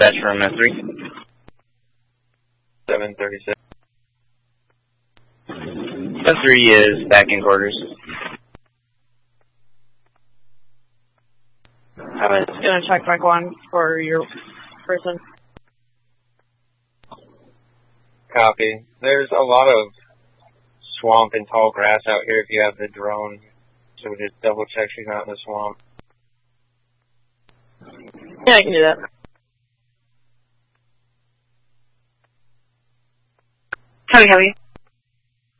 dispatch from S3. 736. S3 is back in quarters. I was going to check back one for your person. Copy. There's a lot of swamp and tall grass out here if you have the drone, so just double check she's not in the swamp. Yeah, I can do that. Heavy.